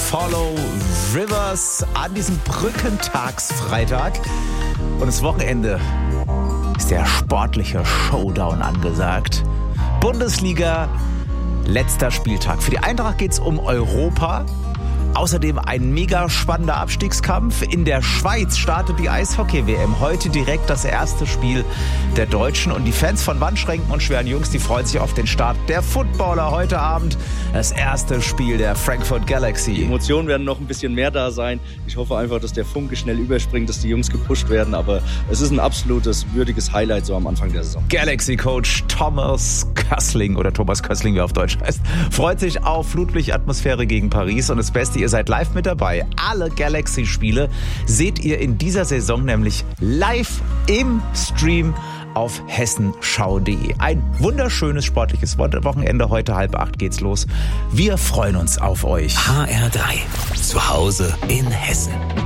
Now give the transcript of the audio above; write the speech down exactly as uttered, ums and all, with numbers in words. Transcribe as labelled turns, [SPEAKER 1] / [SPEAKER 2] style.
[SPEAKER 1] Follow Rivers an diesem Brückentagsfreitag. Und das Wochenende ist der sportliche Showdown angesagt. Bundesliga, letzter Spieltag. Für die Eintracht geht es um Europa. Außerdem ein mega spannender Abstiegskampf. In der Schweiz startet die Eishockey-W M. Heute direkt das erste Spiel der Deutschen. Und die Fans von Wandschränken und schweren Jungs, die freuen sich auf den Start der Footballer heute Abend. Das erste Spiel der Frankfurt Galaxy.
[SPEAKER 2] Die Emotionen werden noch ein bisschen mehr da sein. Ich hoffe einfach, dass der Funke schnell überspringt, dass die Jungs gepusht werden. Aber es ist ein absolutes, würdiges Highlight so am Anfang der Saison.
[SPEAKER 1] Galaxy-Coach Thomas Kössling oder Thomas Kössling, wie er auf Deutsch heißt, freut sich auf Flutlichtatmosphäre gegen Paris. Und das Beste, ihr seid live mit dabei. Alle Galaxy-Spiele seht ihr in dieser Saison nämlich live im Stream auf hessenschau punkt de. Ein wunderschönes sportliches Wochenende. Heute halb acht geht's los. Wir freuen uns auf euch.
[SPEAKER 3] H R drei. Zu Hause in Hessen.